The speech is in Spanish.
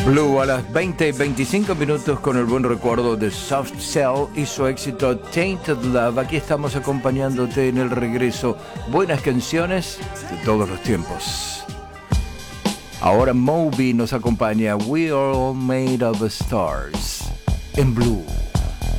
Blue a las 20:25 con el buen recuerdo de Soft Cell y su éxito Tainted Love. Aquí estamos acompañándote en el regreso. Buenas canciones de todos los tiempos. Ahora Moby nos acompaña. We are all made of stars en Blue.